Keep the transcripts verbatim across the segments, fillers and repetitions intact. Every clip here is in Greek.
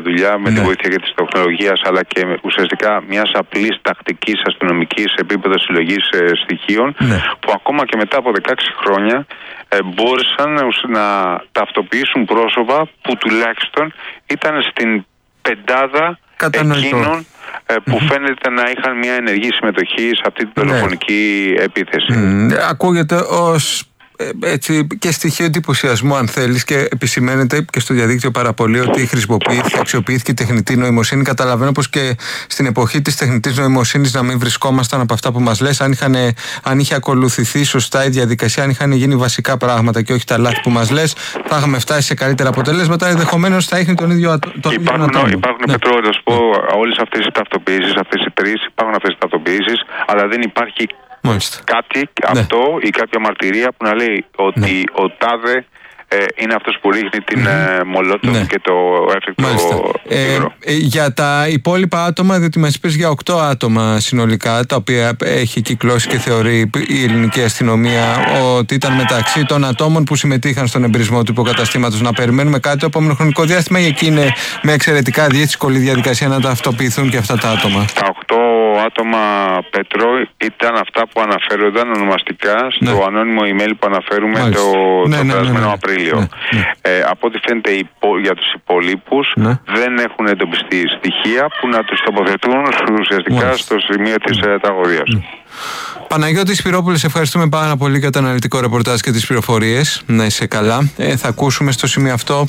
δουλειά με ναι. τη βοήθεια και της τεχνολογίας, αλλά και ουσιαστικά μιας απλής τακτικής αστυνομικής σε επίπεδο συλλογής ε, στοιχείων, ναι. που ακόμα και μετά από δεκαέξι χρόνια ε, μπόρεσαν να, να ταυτοποιήσουν πρόσωπα που τουλάχιστον ήταν στην πεντάδα εκείνων ε, που mm-hmm. φαίνεται να είχαν μια ενεργή συμμετοχή σε αυτή την δολοφονική ναι. επίθεση. Mm, ακούγεται ως έτσι και στοιχείο εντυπωσιασμού, αν θέλεις, και επισημαίνεται και στο διαδίκτυο πάρα πολύ ότι χρησιμοποιήθηκε, αξιοποιήθηκε η τεχνητή νοημοσύνη. Καταλαβαίνω πως και στην εποχή της τεχνητής νοημοσύνης να μην βρισκόμασταν από αυτά που μας λες. Αν, είχαν, αν είχε ακολουθηθεί σωστά η διαδικασία, αν είχαν γίνει βασικά πράγματα και όχι τα λάθη που μας λες, θα είχαμε φτάσει σε καλύτερα αποτελέσματα. Ενδεχομένως θα είχε τον ίδιο τον Υπάρχουν, ίδιο ατόμο. υπάρχουν ναι. Πετρό, να σου πω, ναι. όλες αυτές οι ταυτοποιήσεις, αυτές οι τρεις, υπάρχουν αυτές οι ταυτοποιήσεις, αλλά δεν υπάρχει Μάλιστα. κάτι ναι. αυτό ή κάποια μαρτυρία που να λέει ότι ναι. ο τάδε ε, είναι αυτός που ρίχνει την mm-hmm. ε, μολότοφ ναι. και το έφεκτο ε, ε, για τα υπόλοιπα άτομα, διότι μας είπες για οκτώ άτομα συνολικά, τα οποία έχει κυκλώσει και θεωρεί η ελληνική αστυνομία ότι ήταν μεταξύ των ατόμων που συμμετείχαν στον εμπρισμό του υποκαταστήματος. Να περιμένουμε κάτι το επόμενο χρονικό διάστημα, ή εκεί είναι με εξαιρετικά δύσκολη διαδικασία να ταυτοποιηθούν και αυτά τα άτομα? Τα οκτώ άτομα, Πέτρο, ήταν αυτά που αναφέρονταν ονομαστικά στο ναι. ανώνυμο email που αναφέρουμε Μάλιστα. το, ναι, το ναι, περασμένο ναι, ναι, Απρίλιο. Ναι, ναι. Ε, από ό,τι φαίνεται για τους υπολείπους ναι. δεν έχουν εντοπιστεί στοιχεία που να τους τοποθετούν ουσιαστικά Μάλιστα. στο σημείο της ναι. τραγωδίας. Ναι. Παναγιώτη Σπυρόπουλε, σε ευχαριστούμε πάρα πολύ για το αναλυτικό ρεπορτάζ και τις πληροφορίες. Να είσαι καλά. Ε, θα ακούσουμε στο σημείο αυτό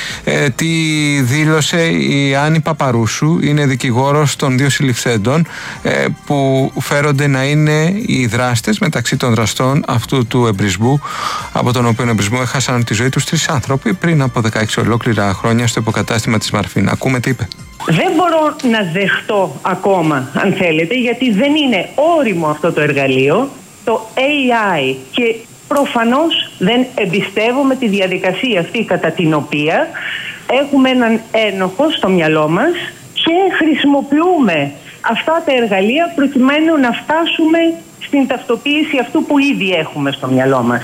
ε, τι δήλωσε η Άννη Παπαρούσου. Είναι δικηγόρος των δύο συλληφθέντων ε, που φέρονται να είναι οι δράστες μεταξύ των δραστών αυτού του εμπρισμού, από τον οποίο εμπρισμό έχασαν τη ζωή τους τρεις άνθρωποι πριν από δεκαέξι ολόκληρα χρόνια στο υποκατάστημα της Μαρφίν. Ακούμε τι είπε. Δεν μπορώ να δεχτώ ακόμα, αν θέλετε, γιατί δεν είναι όριμο αυτό το εργαλείο, το έι άι, και προφανώς δεν εμπιστεύομαι τη διαδικασία αυτή κατά την οποία έχουμε έναν ένοχο στο μυαλό μας και χρησιμοποιούμε αυτά τα εργαλεία προκειμένου να φτάσουμε στην ταυτοποίηση αυτού που ήδη έχουμε στο μυαλό μας.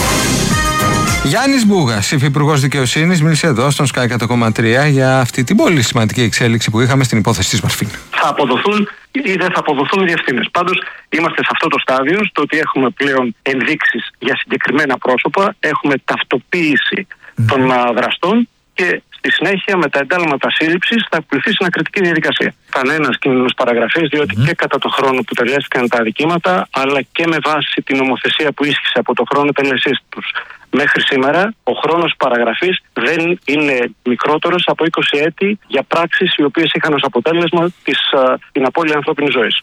Γιάννης Μπούγας, υφυπουργός Δικαιοσύνης, μίλησε εδώ στον Sky εκατό κόμμα τρία για αυτή την πολύ σημαντική εξέλιξη που είχαμε στην υπόθεση της Μαρφίν. Θα αποδοθούν ή δεν θα αποδοθούν οι ευθύνες. Πάντως, είμαστε σε αυτό το στάδιο, στο ότι έχουμε πλέον ενδείξεις για συγκεκριμένα πρόσωπα, έχουμε ταυτοποίηση mm. των δραστών και στη συνέχεια με τα εντάλματα σύλληψης θα ακολουθήσει ανακριτική διαδικασία. Κανένας κίνδυνος παραγραφής, διότι mm. και κατά το χρόνο που τελέστηκαν τα αδικήματα, αλλά και με βάση την νομοθεσία που ίσχυσε από το χρόνο τελεσής τους μέχρι σήμερα, ο χρόνος παραγραφής δεν είναι μικρότερος από είκοσι έτη για πράξεις οι οποίες είχαν ως αποτέλεσμα της, την απώλεια ανθρώπινης ζωής.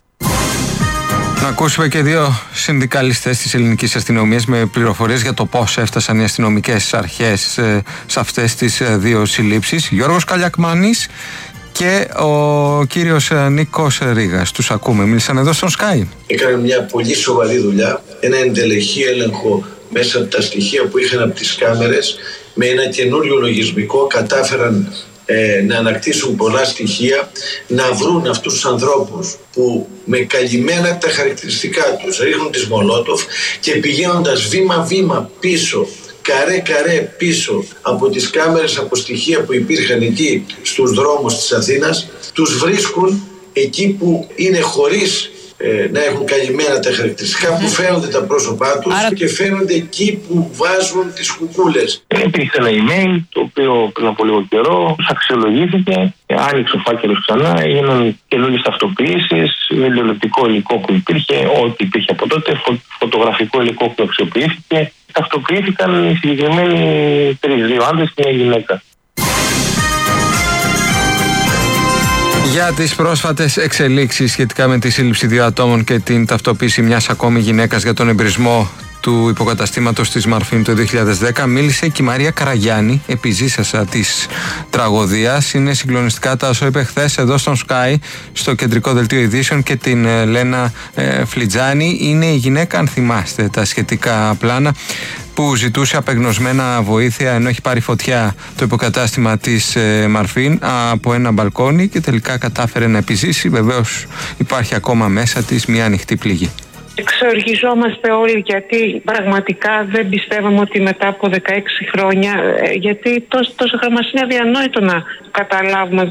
Να ακούσουμε και δύο συνδικαλιστές της ελληνικής αστυνομίας με πληροφορίες για το πώς έφτασαν οι αστυνομικές αρχές σε αυτές τις δύο συλλήψεις. Γιώργος Καλιακμάνης και ο κύριος Νίκος Ρήγας. Τους ακούμε. Μίλησαν εδώ στον Sky. Έκανε μια πολύ σοβαρή δουλειά, ένα εντελεχή έλεγχο μέσα από τα στοιχεία που είχαν από τις κάμερες. Με ένα καινούριο λογισμικό κατάφεραν ε, να ανακτήσουν πολλά στοιχεία, να βρουν αυτούς τους ανθρώπους που με καλυμμένα τα χαρακτηριστικά τους ρίχνουν τις μολότοφ και πηγαίνοντας βήμα-βήμα πίσω, καρέ-καρέ πίσω από τις κάμερες, από στοιχεία που υπήρχαν εκεί στους δρόμους της Αθήνας, τους βρίσκουν εκεί που είναι χωρίς ε, να έχουν καλυμμένα τα χαρακτηριστικά, που φαίνονται τα πρόσωπά τους. Άρα... και φαίνονται εκεί που βάζουν τις κουκούλες. Υπήρχε ένα email το οποίο πριν από λίγο καιρό αξιολογήθηκε, άνοιξε ο φάκελος ξανά, έγιναν καινούργιες ταυτοποιήσεις, βιντεολεπτικό υλικό που υπήρχε, ό,τι υπήρχε από τότε, φω, φωτογραφικό υλικό που αξιοποιήθηκε. Ταυτοποιήθηκαν οι συγκεκριμένοι τρεις, δύο άντρες και μια γυναίκα. Για τις πρόσφατες εξελίξεις σχετικά με τη σύλληψη δύο ατόμων και την ταυτοποίηση μιας ακόμη γυναίκας για τον εμπρισμό του υποκαταστήματος της Μαρφίν το δύο χιλιάδες δέκα, μίλησε και η Μαρία Καραγιάννη, επιζήσασα της τραγωδίας. Είναι συγκλονιστικά τα όσα είπε χθες εδώ στον Sky, στο κεντρικό δελτίο ειδήσεων, και την ε, Λένα ε, Φλιτζάνη. Είναι η γυναίκα, αν θυμάστε τα σχετικά πλάνα, που ζητούσε απεγνωσμένα βοήθεια ενώ έχει πάρει φωτιά το υποκατάστημα της ε, Μαρφίν από ένα μπαλκόνι και τελικά κατάφερε να επιζήσει. Βεβαίως υπάρχει ακόμα μέσα της μια ανοιχτή πληγή. Εξοργιζόμαστε όλοι, γιατί πραγματικά δεν πιστεύαμε ότι μετά από δεκαέξι χρόνια, γιατί τόσο, τόσο μας είναι αδιανόητο να καταλάβουμε